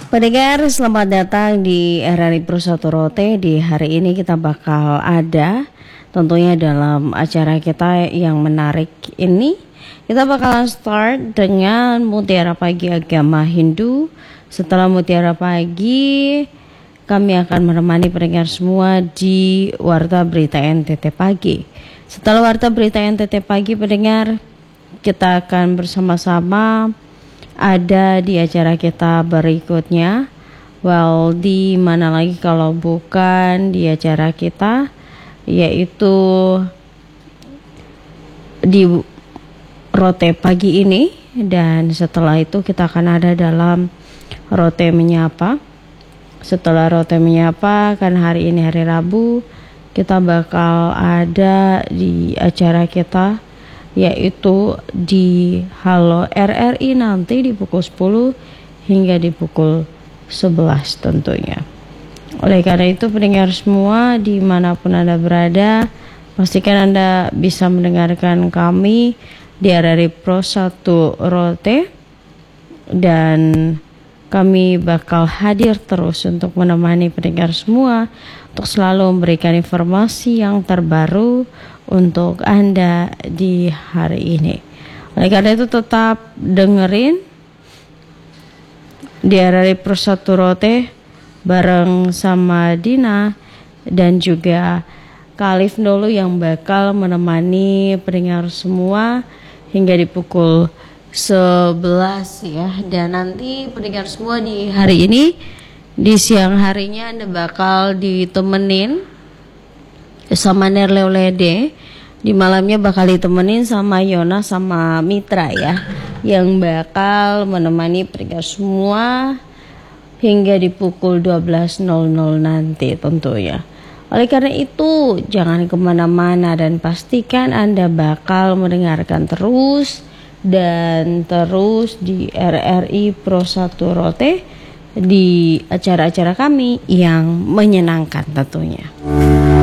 Pendengar, selamat datang di RRI Pro 1 Rote. Di hari ini kita bakal ada tentunya dalam acara kita yang menarik ini. Kita bakalan start dengan Mutiara Pagi Agama Hindu. Setelah Mutiara Pagi, kami akan menemani pendengar semua di Warta Berita NTT Pagi. Setelah Warta Berita NTT Pagi, pendengar, kita akan bersama-sama ada di acara kita berikutnya. Well, di mana lagi kalau bukan di acara kita, yaitu di Rote Pagi ini. Dan setelah itu kita akan ada dalam Rote Menyapa. Setelah Rote Menyapa, kan hari ini hari Rabu, kita bakal ada di acara kita, yaitu di Halo RRI nanti di pukul 10 hingga di pukul 11 tentunya. Oleh karena itu, pendengar semua dimanapun Anda berada, pastikan Anda bisa mendengarkan kami di RRI Pro 1 Rote, dan kami bakal hadir terus untuk menemani pendengar semua untuk selalu memberikan informasi yang terbaru untuk Anda di hari ini. Oleh karena itu, tetap dengerin di RRI Pro 1 Rote bareng sama Dina dan juga Kalif dulu yang bakal menemani pendengar semua hingga di pukul 11 ya. Dan nanti pendengar semua di hari ini, di siang harinya Anda bakal ditemenin sama Nerleolede. Di malamnya bakal ditemenin sama Yona sama Mitra ya, yang bakal menemani pendengar semua hingga di pukul 12.00 nanti tentunya. Oleh karena itu, jangan kemana-mana dan pastikan Anda bakal mendengarkan terus dan terus di RRI Pro 1 Rote, di acara-acara kami yang menyenangkan tentunya.